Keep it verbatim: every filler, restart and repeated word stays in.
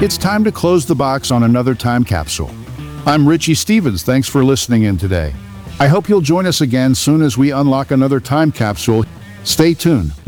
It's time to close the box on another time capsule. I'm Richie Stevens. Thanks for listening in today. I hope you'll join us again soon as we unlock another time capsule. Stay tuned.